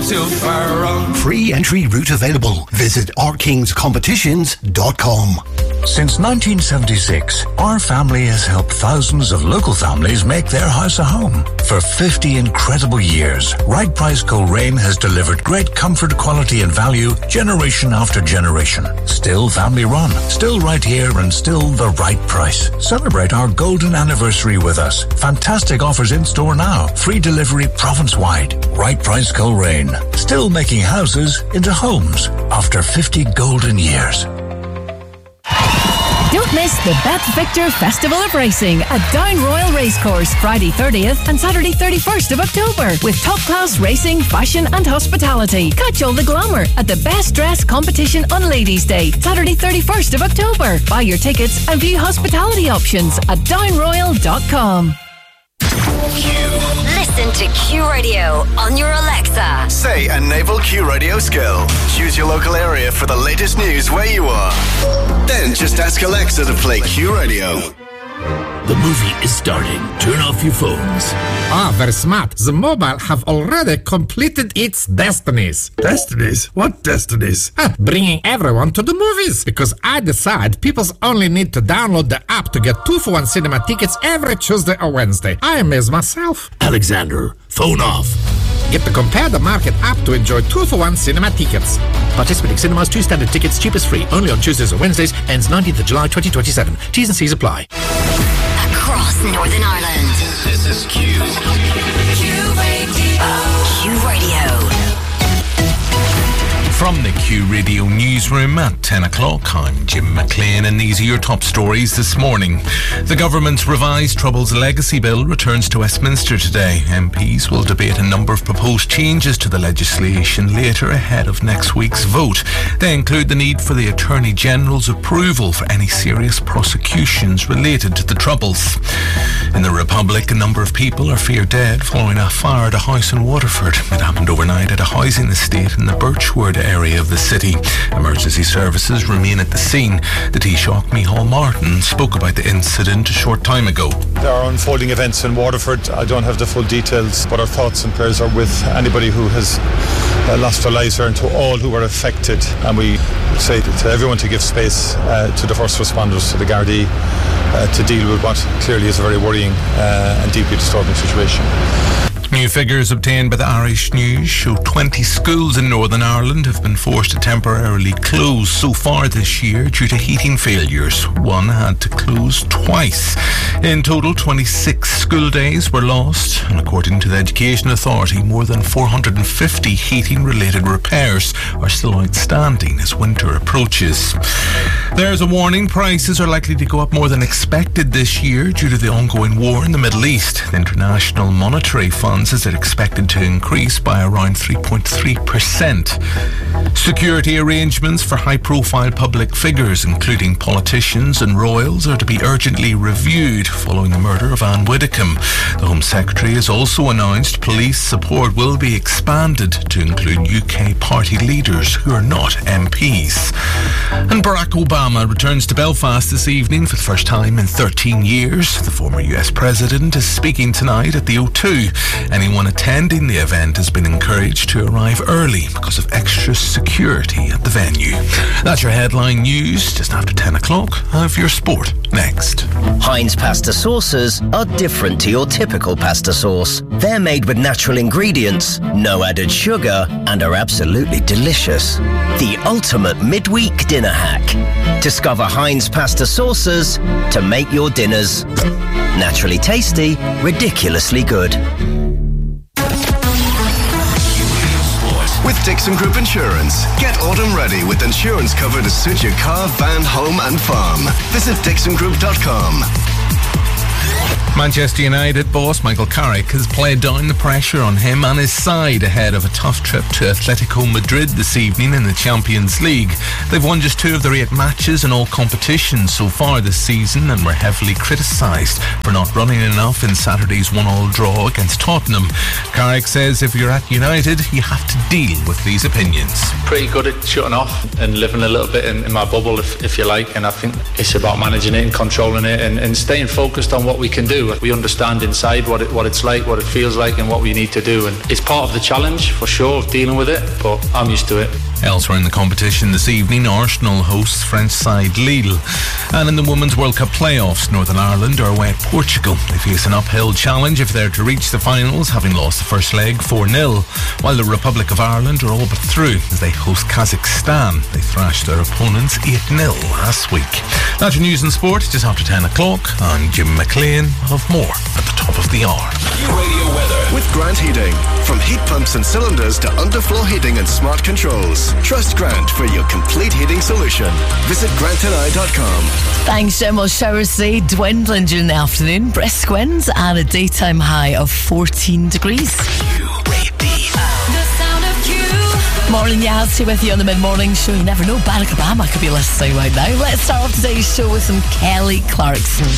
too far wrong. Free entry route available. Visit ourkingscompetitions.com. Since 1976, our family has helped thousands of local families make their house a home. For 50 incredible years, Right Price Coleraine has delivered great comfort, quality and value generation after generation. Still family run, still right here and still the right price. Celebrate our golden anniversary with us. Fantastic offers in store now. Free delivery province-wide. Right Price Coleraine. Still making houses into homes after 50 golden years. Don't miss the Bet Victor Festival of Racing at Down Royal Racecourse, Friday 30th and Saturday 31st of October, with top-class racing, fashion and hospitality. Catch all the glamour at the Best Dress Competition on Ladies' Day, Saturday 31st of October. Buy your tickets and view hospitality options at downroyal.com. Listen to Q Radio on your Alexa. Say a naval Q Radio skill. Choose your local area for the latest news where you are. Then just ask Alexa to play Q Radio. The movie is starting. Turn off your phones. Very smart. The mobile have already completed its destinies. Destinies? What destinies? Bringing everyone to the movies. Because I decide people only need to download the app to get 2-for-1 cinema tickets every Tuesday or Wednesday. I amaze myself. Alexander, phone off. Get the Compare the Market app to enjoy 2-for-1 cinema tickets. Participating cinemas, 2 standard tickets, cheapest free. Only on Tuesdays or Wednesdays. Ends 19th of July 2027. T's and C's apply. Across Northern Ireland. This is Q. Q Radio. Q Radio. From the Q Radio newsroom at 10 o'clock, I'm Jim McLean and these are your top stories this morning. The government's revised Troubles Legacy Bill returns to Westminster today. MPs will debate a number of proposed changes to the legislation later ahead of next week's vote. They include the need for the Attorney General's approval for any serious prosecutions related to the Troubles. In the Republic, a number of people are feared dead following a fire at a house in Waterford. It happened overnight at a housing estate in the Birchwood area of the city. Emergency services remain at the scene. The Taoiseach Micheál Martin spoke about the incident a short time ago. There are unfolding events in Waterford. I don't have the full details, but our thoughts and prayers are with anybody who has lost their lives there and to all who were affected. And we say to everyone to give space to the first responders, to the Gardaí, to deal with what clearly is a very worrying and deeply disturbing situation. New figures obtained by the Irish News show 20 schools in Northern Ireland have been forced to temporarily close so far this year due to heating failures. One had to close twice. In total, 26 school days were lost, and according to the Education Authority, more than 450 heating-related repairs are still outstanding as winter approaches. There's a warning: prices are likely to go up more than expected this year due to the ongoing war in the Middle East. The International Monetary Fund is it expected to increase by around 3.3%. Security arrangements for high-profile public figures, including politicians and royals, are to be urgently reviewed following the murder of Anne Widdecombe. The Home Secretary has also announced police support will be expanded to include UK party leaders who are not MPs. And Barack Obama returns to Belfast this evening for the first time in 13 years. The former US president is speaking tonight at the O2. Anyone attending the event has been encouraged to arrive early because of extra security at the venue. That's your headline news just after 10 o'clock. Have your sport next. Heinz pasta sauces are different to your typical pasta sauce. They're made with natural ingredients, no added sugar, and are absolutely delicious. The ultimate midweek dinner hack. Discover Heinz pasta sauces to make your dinners naturally tasty, ridiculously good. With Dixon Group Insurance. Get autumn ready with insurance cover to suit your car, van, home and farm. Visit dixongroup.com. Manchester United boss Michael Carrick has played down the pressure on him and his side ahead of a tough trip to Atletico Madrid this evening in the Champions League. They've won just 2 of their 8 matches in all competitions so far this season and were heavily criticised for not running enough in Saturday's 1-1 draw against Tottenham. Carrick says if you're at United, you have to deal with these opinions. Pretty good at shutting off and living a little bit in my bubble, if you like, and I think it's about managing it and controlling it and staying focused on what we can do. do. We understand inside what it's like, what it feels like, and what we need to do. And it's part of the challenge, for sure, of dealing with it, but I'm used to it. Elsewhere in the competition this evening, Arsenal hosts French side Lille. And in the Women's World Cup playoffs, Northern Ireland are away at Portugal. They face an uphill challenge if they're to reach the finals, having lost the first leg 4-0, while the Republic of Ireland are all but through as they host Kazakhstan. They thrashed their opponents 8-0 last week. That's your news and sport just after 10 o'clock. I'm Jim McLean. We'll have more at the top of the hour. Radio weather with Grant Heating. From heat pumps and cylinders to underfloor heating and smart controls. Trust Grant for your complete heating solution. Visit grantandI.com. Thanks, Jim. Well, showers today dwindling during the afternoon. Brisk winds and a daytime high of 14 degrees. Morning, Yazzie with you on the mid-morning show. You never know, Barack Obama could be listening right now. Let's start off today's show with some Kelly Clarkson.